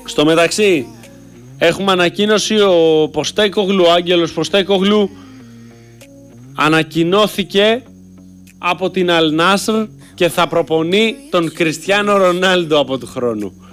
Στο μεταξύ, έχουμε ανακοίνωση, ο Ποστέκογλου, ο Άγγελος Ποστέκογλου ανακοινώθηκε από την Αλ Νάσρ και θα προπονεί τον Κριστιάνο Ρονάλντο από του χρόνου.